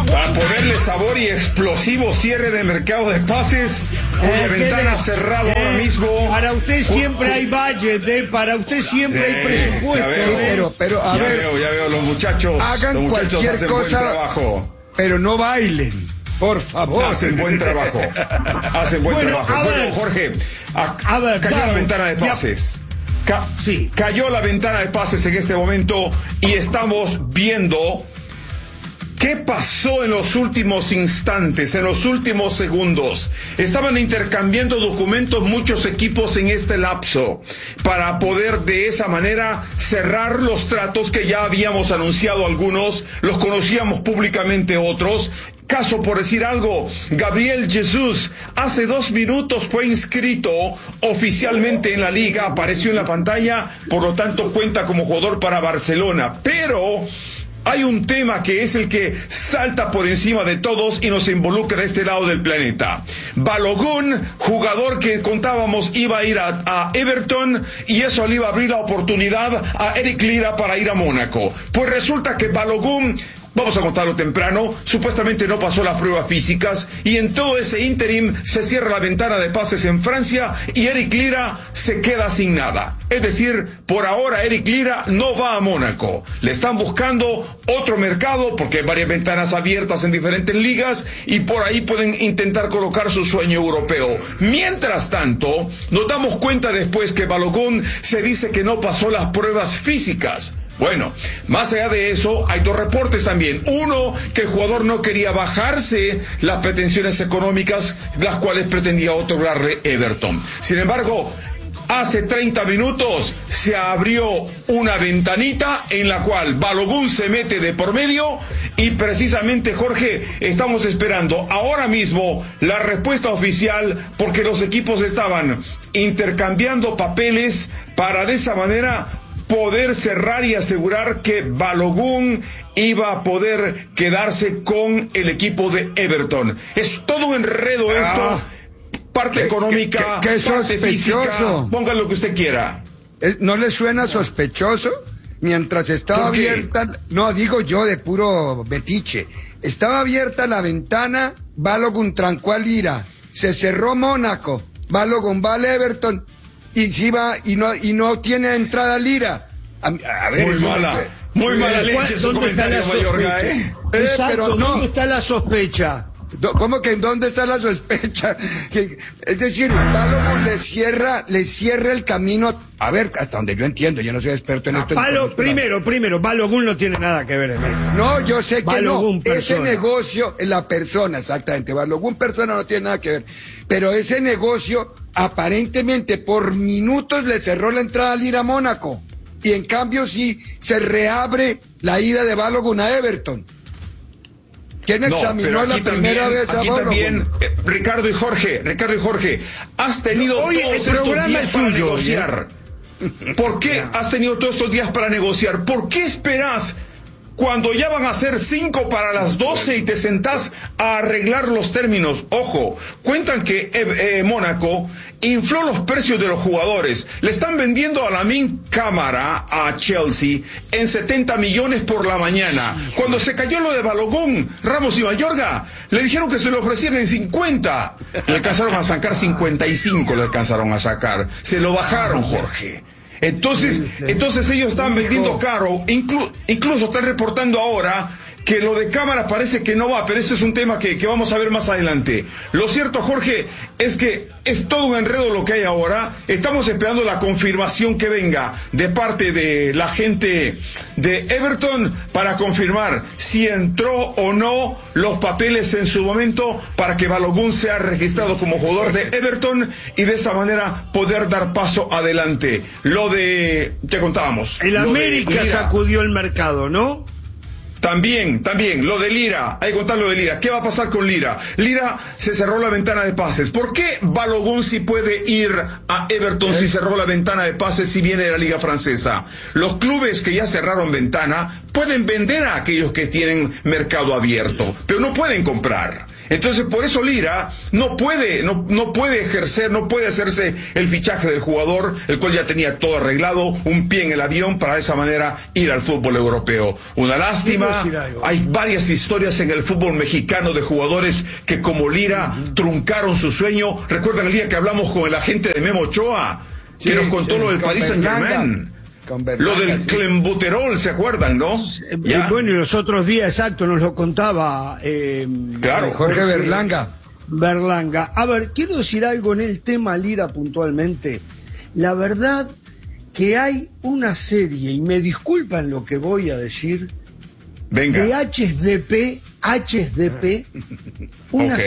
para ponerle sabor y explosivo cierre de mercado de pases, cuya ventana cerrada ahora mismo. Para usted siempre hay budget, para usted siempre hay presupuesto. Pero a ver, ya veo, los muchachos hagan cualquier hacen cosa, buen trabajo. Pero no bailen, por favor. Hacen buen trabajo. Bueno, Jorge, cayó la ventana de pases. Cayó la ventana de pases en este momento y estamos viendo qué pasó en los últimos instantes, en los últimos segundos. Estaban intercambiando documentos muchos equipos en este lapso para poder de esa manera cerrar los tratos que ya habíamos anunciado algunos, los conocíamos públicamente otros. Caso, por decir algo, Gabriel Jesús hace 2 minutos fue inscrito oficialmente en la liga, apareció en la pantalla, por lo tanto cuenta como jugador para Barcelona, pero hay un tema que es el que salta por encima de todos y nos involucra a este lado del planeta. Balogun, jugador que contábamos iba a ir a Everton, y eso le iba a abrir la oportunidad a Eric Lira para ir a Mónaco. Pues resulta que Balogun, vamos a contarlo temprano, supuestamente no pasó las pruebas físicas, y en todo ese ínterim se cierra la ventana de pases en Francia y Eric Lira se queda sin nada. Es decir, por ahora Eric Lira no va a Mónaco. Le están buscando otro mercado porque hay varias ventanas abiertas en diferentes ligas y por ahí pueden intentar colocar su sueño europeo. Mientras tanto, nos damos cuenta después que Balogun se dice que no pasó las pruebas físicas. Bueno, más allá de eso, hay 2 reportes también. Uno, que el jugador no quería bajarse las pretensiones económicas, las cuales pretendía otorgarle Everton. Sin embargo, hace 30 minutos se abrió una ventanita en la cual Balogun se mete de por medio y precisamente, Jorge, estamos esperando ahora mismo la respuesta oficial porque los equipos estaban intercambiando papeles para de esa manera poder cerrar y asegurar que Balogun iba a poder quedarse con el equipo de Everton. Es todo un enredo esto, parte económica, qué parte física, ponga lo que usted quiera. ¿No le suena sospechoso? Mientras estaba abierta, no digo yo de puro metiche, estaba abierta la ventana, Balogun trancó a Lira, se cerró Mónaco, Balogun va al Everton y si va y no tiene entrada Lira. A ver, muy mala leche su comentario, Mayorga, Exacto, pero no. ¿Dónde está la sospecha? ¿Cómo que en dónde está la sospecha? Es decir, Balogun le cierra el camino. A ver, hasta donde yo entiendo, yo no soy experto en esto. Primero, Balogun no tiene nada que ver en esto. No, yo sé que Balogun no. persona. Ese negocio, la persona, exactamente. Balogun persona no tiene nada que ver. Pero ese negocio, aparentemente, por minutos le cerró la entrada al ir a Mónaco. Y en cambio, sí, se reabre la ida de Balogun a Everton. ¿Quién examinó la primera vez a Balogun? También, Ricardo y Jorge, has tenido todos estos días para negociar. ¿Por qué has tenido todos estos días para negociar? ¿Por qué esperas cuando ya van a ser 5 para las 12 y te sentás a arreglar los términos? Ojo, cuentan que Mónaco infló los precios de los jugadores. Le están vendiendo a Lamine Camara a Chelsea en 70 millones por la mañana. Cuando se cayó lo de Balogun, Ramos y Mayorga, le dijeron que se lo ofrecieran en 50. Le alcanzaron a sacar 55, le alcanzaron a sacar. Se lo bajaron, Jorge. Entonces ellos están vendiendo caro, incluso están reportando ahora que lo de cámara parece que no va, pero ese es un tema que vamos a ver más adelante. Lo cierto, Jorge, es que es todo un enredo lo que hay ahora. Estamos esperando la confirmación que venga de parte de la gente de Everton para confirmar si entró o no los papeles en su momento para que Balogun sea registrado como jugador de Everton y de esa manera poder dar paso adelante. Lo de... te contábamos. El América sacudió el mercado, ¿no? También, lo de Lira, hay que contar lo de Lira. ¿Qué va a pasar con Lira? Lira se cerró la ventana de pases. ¿Por qué Balogun sí puede ir a Everton si cerró la ventana de pases si viene de la Liga Francesa? Los clubes que ya cerraron ventana pueden vender a aquellos que tienen mercado abierto, pero no pueden comprar. Entonces, por eso Lira no puede ejercer, no puede hacerse el fichaje del jugador, el cual ya tenía todo arreglado, un pie en el avión para de esa manera ir al fútbol europeo. Una lástima. Hay varias historias en el fútbol mexicano de jugadores que como Lira truncaron su sueño. ¿Recuerdan el día que hablamos con el agente de Memo Ochoa? Que nos contó lo del Paris Saint-Germain. Lo del clenbuterol, ¿se acuerdan, no? Bueno, y los otros días, exacto, nos lo contaba Jorge Berlanga. A ver, quiero decir algo en el tema Lira puntualmente. La verdad que hay una serie, y me disculpan lo que voy a decir, Venga. de HDP, una